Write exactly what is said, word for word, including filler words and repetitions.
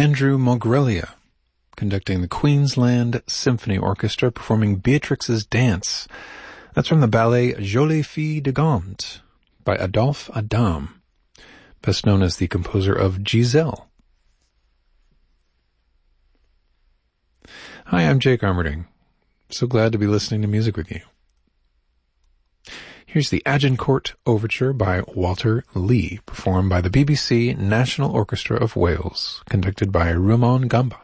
Andrew Mogrelia, conducting the Queensland Symphony Orchestra, performing Beatrix's Dance. That's from the ballet Jolie Fille de Gand by Adolphe Adam, best known as the composer of Giselle. Hi, I'm Jake Armerding. So glad to be listening to music with you. Here's the Agincourt Overture by Walter Lee, performed by the B B C National Orchestra of Wales, conducted by Rumon Gamba.